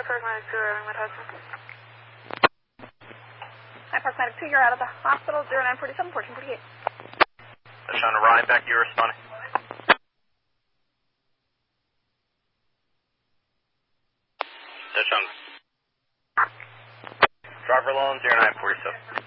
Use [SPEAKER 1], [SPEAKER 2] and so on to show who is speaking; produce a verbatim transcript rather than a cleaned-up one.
[SPEAKER 1] Park Medic two, arriving with Hudson.
[SPEAKER 2] Hi, Park Medic two, you're out of the hospital, zero nine forty-seven, fourteen forty-eight.
[SPEAKER 3] Touchdown to Ryan, back to you, responding. Touchdown. Driver alone, zero nine forty-seven.